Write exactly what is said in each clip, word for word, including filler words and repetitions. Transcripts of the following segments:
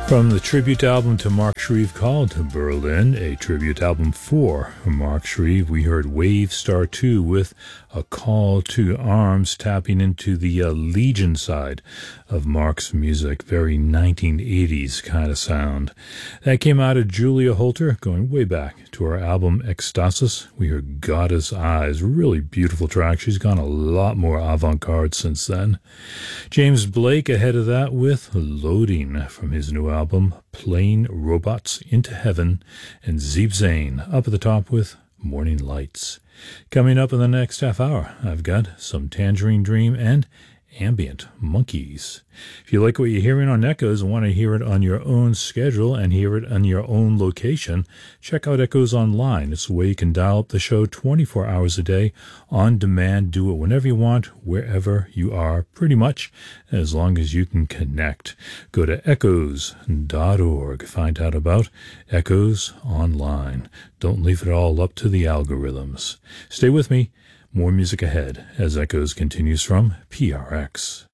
From the tribute album to Mark Shreve called Berlin, a tribute album for Mark Shreve, we heard Wave Star two with A Call to Arms, tapping into the uh, Legion side of Mark's music, very nineteen eighties kind of sound. That came out of Julia Holter, going way back to our album Ecstasis. We heard Goddess Eyes, really beautiful track. She's gone a lot more avant-garde since then. James Blake ahead of that with Loading from his new album Plane Robots into Heaven, and Zeep Zane up at the top with Morning Lights. Coming up in the next half hour, I've got some Tangerine Dream and Ambient Monkeys. If you like what you're hearing on Echoes and want to hear it on your own schedule and hear it on your own location, check out Echoes Online. It's the way you can dial up the show twenty-four hours a day, on demand. Do it whenever you want, wherever you are, pretty much, as long as you can connect. Go to echoes dot org. Find out about Echoes Online. Don't leave it all up to the algorithms. Stay with me. More music ahead as Echoes continues from P R X.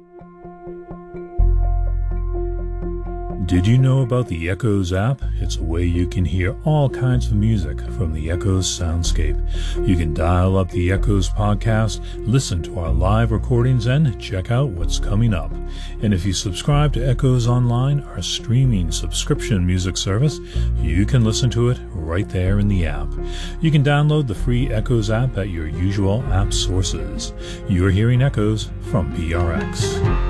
Did you know about the Echoes app? It's a way you can hear all kinds of music from the Echoes soundscape. You can dial up the Echoes podcast, listen to our live recordings, and check out what's coming up. And if you subscribe to Echoes Online, our streaming subscription music service, you can listen to it right there in the app. You can download the free Echoes app at your usual app sources. You're hearing Echoes from P R X.